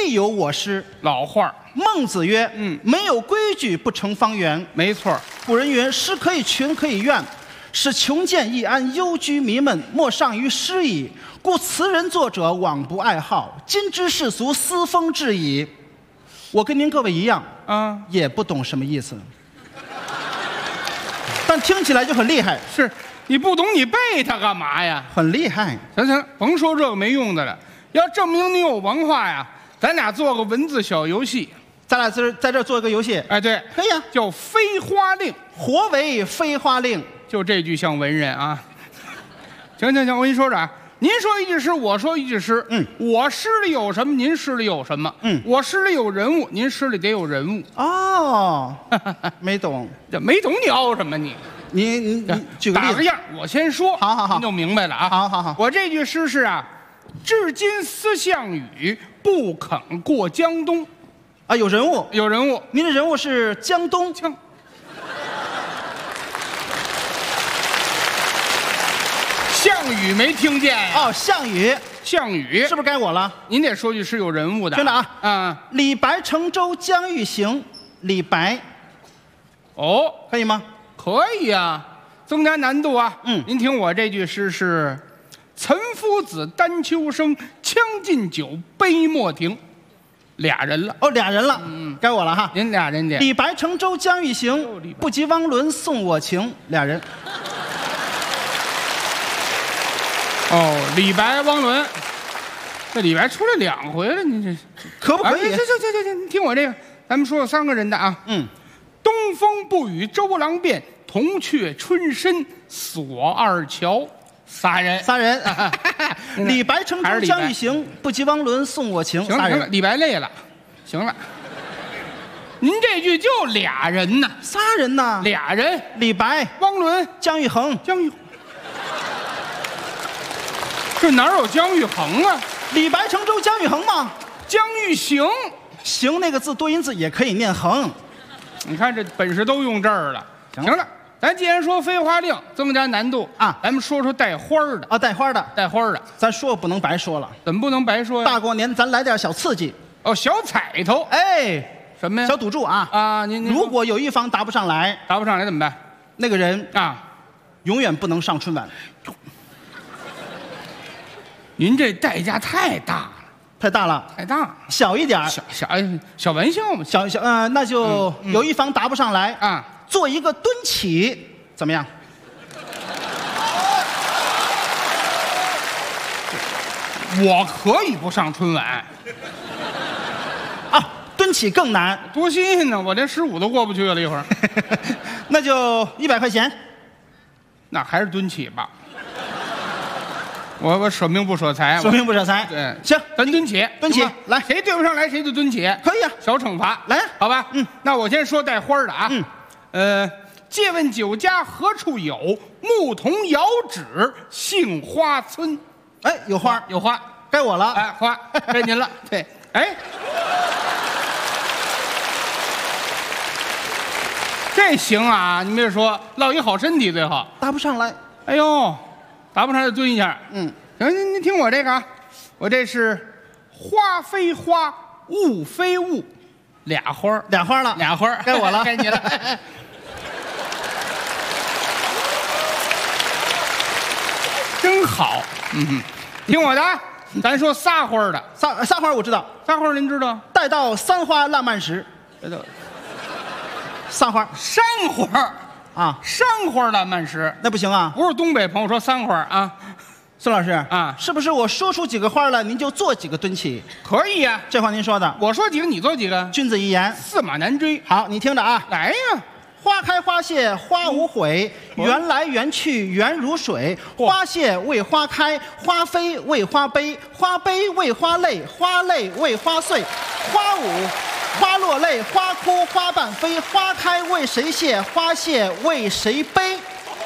必有我师。 老话， 孟子曰：“没有规矩不成方圆。” 没错。 古人云：“诗可以群，可以怨，使穷见易安，幽居迷闷，莫上于诗矣。故词人作者罔不爱好，今之世俗思风至矣。”我跟您各位一样啊， 也不懂什么意思，但听起来就很厉害。 是你不懂，你背它干嘛呀？ 很厉害。 行，甭说这个没用的了。要证明你有文化呀，咱俩做个文字小游戏。 咱俩在这做一个游戏。 哎，对， 可以啊， 叫飞花令。 活为飞花令， 就这句像文人啊。行，我跟你说啊。您说一句诗，我说一句诗。我诗里有什么，您诗里有什么。我诗里有人物，您诗里得有人物。 哦，没懂， 这没懂你凹什么你？ 你举个例子。 打个样，我先说， 好， 您就明白了啊。 好。 我这句诗是啊，至今思项羽，不肯过江东。 啊，有人物， 有人物。 您的人物是江东。 项羽没听见呀？ 哦，项羽是不是该我了？ 您得说句是有人物的。 听着啊，李白乘舟将欲行。李白， 哦， 可以吗？ 可以啊，增加难度啊。您听我这句诗是：岑夫子，丹丘生，将进酒，杯莫停。俩人了。 哦，俩人了。该我了哈。 您俩人点。 李白乘舟将欲行，不及汪伦送我情。俩人。 哦，李白、汪伦，这李白出来2回了，您这可不可以？ 行，您听我这个，咱们说3个人的啊。东风不与周郎便，铜雀春深锁二乔。仨人。 李白乘舟将欲行，不及汪伦送我情。 行了，李白累了，行了。您这句就俩人呢？ 仨人呢？ 俩人， 李白、 汪伦、 姜育恒。 这哪有姜育恒啊？ 李白乘舟姜育恒吗？ 姜育行， 行那个字多音字也可以念恒。 你看这本事都用这儿了。行了，咱既然说飞花令，增加难度啊，咱们说带花的啊，带花的，咱说不能白说了。 怎么不能白说呀？ 大过年咱来点小刺激。 哦，小彩头。 哎， 什么呀？ 小赌注啊！ 啊，您如果有一方答不上来怎么办？ 那个人啊， 永远不能上春晚。 您这代价太大了， 太大，小一点， 小玩笑嘛， 那就有一方答不上来啊， 做一个蹲起，怎么样？ 我可以不上春晚啊，蹲起更难， 多新鲜呢！我连15都过不去了，一会儿， 那就100块钱， 那还是蹲起吧。我舍命不舍财， 舍命不舍财。 对， 行， 咱蹲起， 来， 谁对不上来谁就蹲起， 可以啊， 小惩罚， 来， 好吧？那我先说带花的啊，借问酒家何处有？牧童遥指杏花村。 哎，有花，该我了。 哎，花该您了。对，哎，这行啊，你别说，落一好身体最好。 答不上来， 哎呦。答不上就蹲一下，行，您听我这个啊，我这是花非花，雾非雾，俩花了， 该我了， 该你了。真好，听我的，咱说仨花的， 仨花我知道， 仨花您知道？ 待到3花烂漫时，仨花， 山花。啊，山花烂漫时那不行啊！ 不是东北朋友说3花啊， 孙老师啊， 是不是我说出几个花来，您就做几个蹲起？ 可以呀， 这话您说的。 我说几个，你做几个？ 君子一言， 驷马难追。 好，你听着啊， 来呀！ 花开花谢花无悔，缘来缘去缘如水。花谢为花开，花飞为花悲，花悲为花泪，花泪为花碎。花舞花落泪，花哭花瓣飞，花开为谁谢，花谢为谁悲。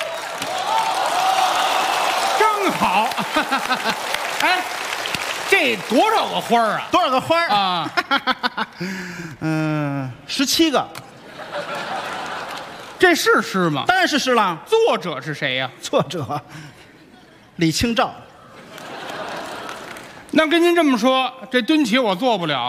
真好！哎，这多少个花啊？ 多少个花啊 ？17个。 这是诗吗？ 当然是诗了。 作者是谁呀？ 作者李清照。 那跟您这么说，这蹲起我做不了。